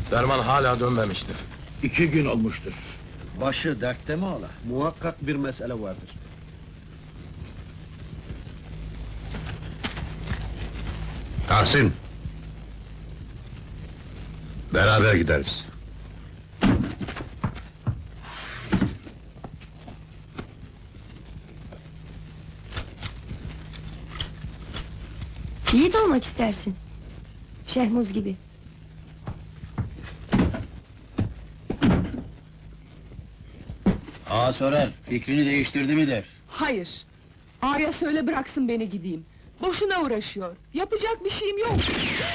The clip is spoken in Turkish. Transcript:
Derman hala dönmemiştir. 2 gün olmuştur. Başı dertte mi ola? Muhakkak bir mesele vardır. Tahsin! Beraber gideriz. Yiğit olmak istersin. Şehmuz gibi. Ağa sorar, fikrini değiştirdi mi der. Hayır. Ağaya söyle bıraksın beni gideyim. Boşuna uğraşıyor. Yapacak bir şeyim yok.